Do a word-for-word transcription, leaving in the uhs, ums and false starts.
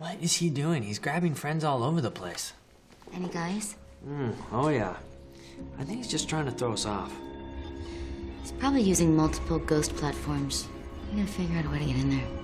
What is he doing? He's grabbing friends all over the place. Any guys? Mm, oh yeah. I think he's just trying to throw us off. He's probably using multiple ghost platforms. I'm gonna figure out a way to get in there.